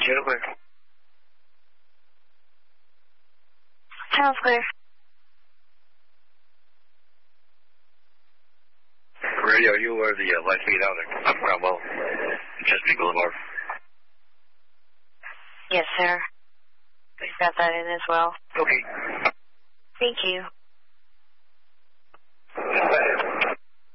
Channel clear. Channel's clear. Radio, are you aware of the light speed out at Cromwell, Chesapeake Boulevard? Yes, sir. Got that in as well. Okay. Thank you.